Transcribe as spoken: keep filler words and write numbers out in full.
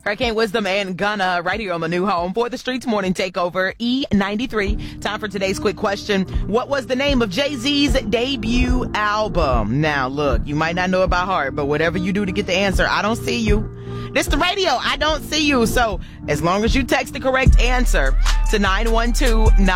Hurricane Wisdom and Gunna right here on the new home for the Streets Morning Takeover E ninety-three. Time for today's quick question. What was the name of Jay-Z's debut album? Now, look, you might not know it by heart, but whatever you do to get the answer, I don't see you. This the radio. I don't see you. So as long as you text the correct answer to nine one two nine